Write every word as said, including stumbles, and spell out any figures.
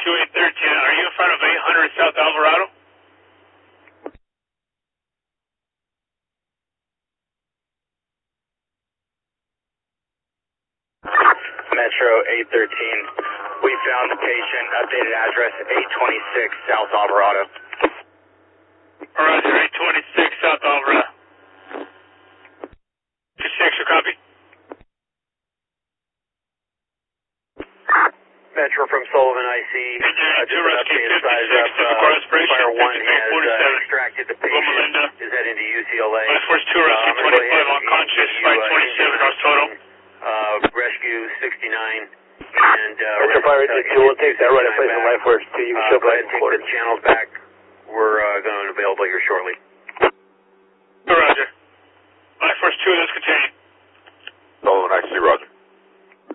two eight one three, are you in front of eight hundred South Alvarado? Metro eight thirteen, we found the patient, updated address eight twenty-six South Alvarado. Roger, eight twenty-six South Alvarado. two six, your copy. Metro from Sullivan I C, uh, just an updated size up, uh, Fire one has uh, extracted the patient, is heading to U C L A. Force two, rescue twenty-five, unconscious, Flight twenty-seven, North Total. Uh, rescue sixty-nine, and uh, Metro Fire two, we'll take that right in place of LifeWorks two, you can show go back ahead and in take quarter. the channels back, we're uh, going to be available here shortly. Roger. LifeWorks two, let's continue. Sullivan I C, Roger.